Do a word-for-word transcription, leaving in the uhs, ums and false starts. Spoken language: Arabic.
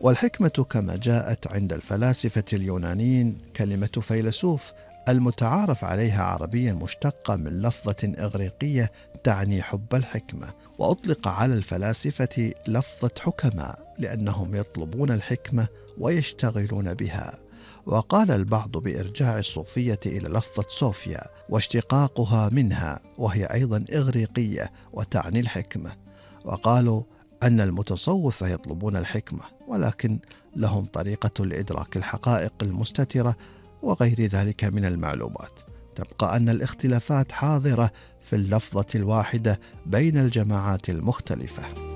والحكمة كما جاءت عند الفلاسفة اليونانيين كلمة فيلسوف المتعارف عليها عربيا مشتقة من لفظة إغريقية تعني حب الحكمة، وأطلق على الفلاسفة لفظة حكماء لأنهم يطلبون الحكمة ويشتغلون بها. وقال البعض بإرجاع الصوفية إلى لفظة صوفيا واشتقاقها منها، وهي أيضا إغريقية وتعني الحكمة. وقالوا أن المتصوفة يطلبون الحكمة ولكن لهم طريقة لإدراك الحقائق المستترة وغير ذلك من المعلومات. تبقى أن الاختلافات حاضرة في اللفظة الواحدة بين الجماعات المختلفة.